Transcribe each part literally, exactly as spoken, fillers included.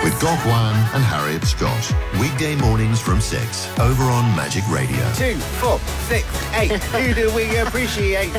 with Gok Wan and Harriet Scott. Weekday mornings from six over on Magic Radio. Two, four, six, eight. Who do we appreciate?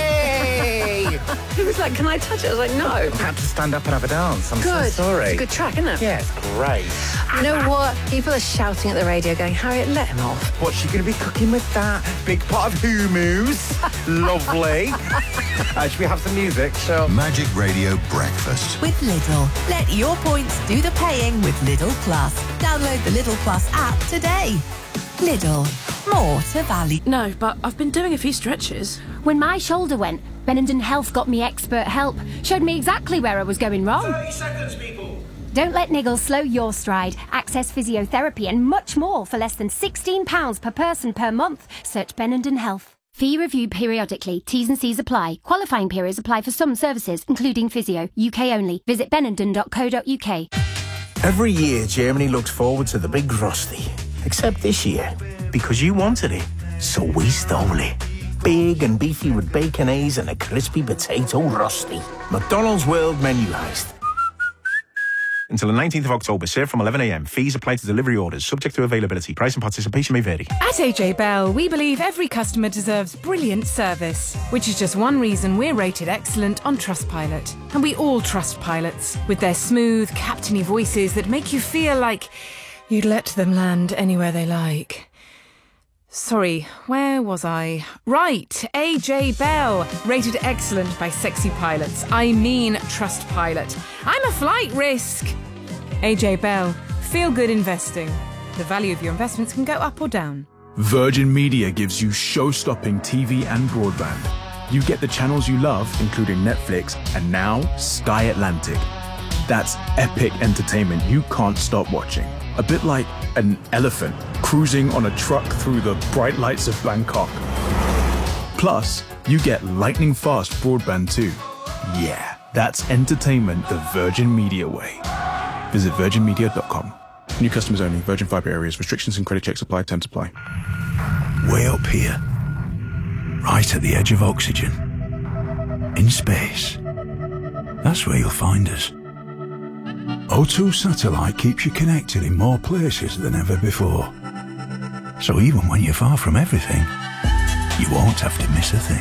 Scotty! He was like, can I touch it? I was like, no. I had to stand up and have a dance. I'm good. so sorry. It's a good track, isn't it? Yeah, it's great. You know what? People are shouting at the radio going, Harriet, let him off. What's she going to be cooking with that? Big pot of hummus. Lovely. Uh, should we have some music? Sure. Magic Radio Breakfast. With Lidl. Let your points do the paying with Lidl Plus. Download the Lidl Plus app today. Lidl. More to value. No, but I've been doing a few stretches. When my shoulder went, Benenden Health got me expert help. Showed me exactly where I was going wrong. thirty seconds, people. Don't let niggles slow your stride. Access physiotherapy and much more for less than sixteen pounds per person per month. Search Benenden Health. Fee reviewed periodically. T's and C's apply. Qualifying periods apply for some services, including physio. U K only. Visit benenden dot co dot uk. Every year, Germany looks forward to the big Rusty. Except this year, because you wanted it, so we stole it. Big and beefy with bacon A's and a crispy potato Rusty. McDonald's World Menu Heist. Until the nineteenth of October, served from eleven a m. Fees apply to delivery orders, subject to availability. Price and participation may vary. At A J Bell, we believe every customer deserves brilliant service, which is just one reason we're rated excellent on Trustpilot. And we all trust pilots, with their smooth, captainy voices that make you feel like you'd let them land anywhere they like. Sorry, where was I? Right, A J Bell, rated excellent by sexy pilots. I mean Trustpilot. I'm a flight risk. A J Bell, feel good investing. The value of your investments can go up or down. Virgin Media gives you show-stopping T V and broadband. You get the channels you love, including Netflix, and now Sky Atlantic. That's epic entertainment you can't stop watching. A bit like an elephant cruising on a truck through the bright lights of Bangkok. Plus, you get lightning-fast broadband too. Yeah, that's entertainment the Virgin Media way. Visit virgin media dot com. New customers only. Virgin Fibre areas. Restrictions and credit checks apply. Terms apply. Way up here. Right at the edge of oxygen. In space. That's where you'll find us. O two Satellite keeps you connected in more places than ever before. So even when you're far from everything, you won't have to miss a thing.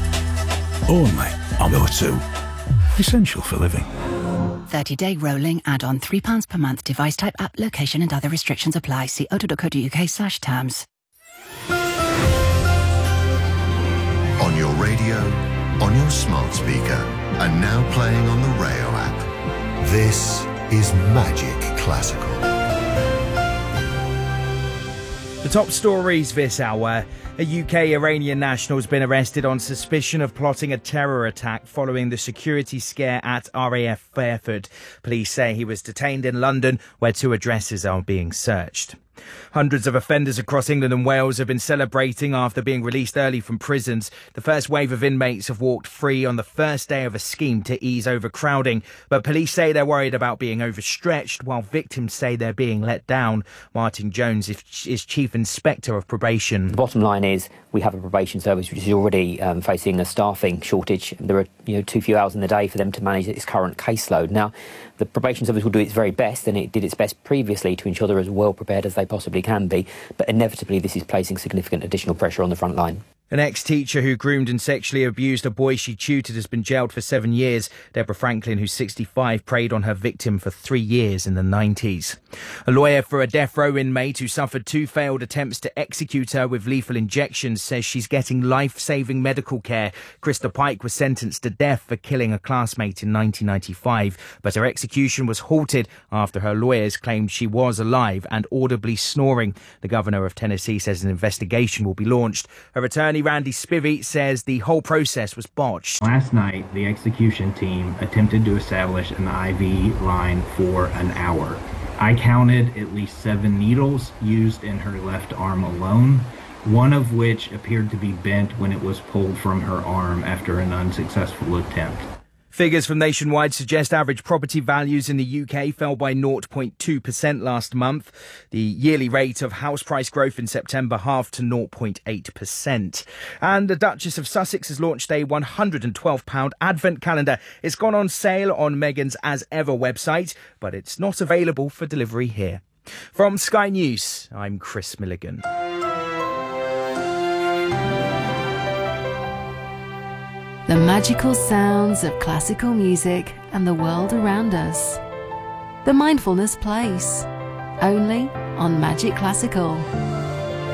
Only on O two. Essential for living. thirty-day rolling add-on, three pounds per month. Device type, app, location and other restrictions apply. See o two dot co dot uk slash terms. On your radio, on your smart speaker, and now playing on the Rayo app. This is Magic Classical. The top stories this hour. A U K Iranian national has been arrested on suspicion of plotting a terror attack following the security scare at R A F Fairford. Police say he was detained in London, where two addresses are being searched. Hundreds of offenders across England and Wales have been celebrating after being released early from prisons. The first wave of inmates have walked free on the first day of a scheme to ease overcrowding. But police say they're worried about being overstretched, while victims say they're being let down. Martin Jones is Chief Inspector of Probation. The bottom line is we have a probation service which is already um, facing a staffing shortage. There are you know too few hours in the day for them to manage its current caseload. Now, the probation service will do its very best, and it did its best previously to ensure they're as well prepared as they possibly can be. But inevitably, this is placing significant additional pressure on the front line. An ex-teacher who groomed and sexually abused a boy she tutored has been jailed for seven years. Deborah Franklin, who's sixty-five, preyed on her victim for three years in the nineties. A lawyer for a death row inmate who suffered two failed attempts to execute her with lethal injections says she's getting life-saving medical care. Krista Pike was sentenced to death for killing a classmate in nineteen ninety-five, but her execution was halted after her lawyers claimed she was alive and audibly snoring. The governor of Tennessee says an investigation will be launched. Her attorney Randy Spivey says the whole process was botched. Last night, the execution team attempted to establish an I V line for an hour. I counted at least seven needles used in her left arm alone, one of which appeared to be bent when it was pulled from her arm after an unsuccessful attempt. Figures from Nationwide suggest average property values in the U K fell by zero point two percent last month. The yearly rate of house price growth in September halved to zero point eight percent. And the Duchess of Sussex has launched a one hundred twelve pounds advent calendar. It's gone on sale on Meghan's As Ever website, but it's not available for delivery here. From Sky News, I'm Chris Milligan. The magical sounds of classical music and the world around us. The Mindfulness Place, only on Magic Classical.